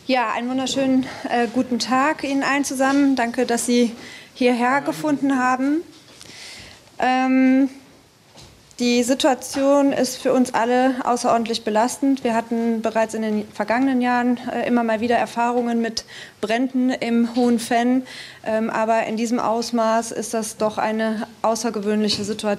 Ja, einen wunderschönen guten Tag Ihnen allen zusammen. Danke, dass Sie hierher gefunden haben. Die Situation ist für uns alle außerordentlich belastend. Wir hatten bereits in den vergangenen Jahren immer mal wieder Erfahrungen mit Bränden im Hohen Venn. Aber in diesem Ausmaß ist das doch eine außergewöhnliche Situation.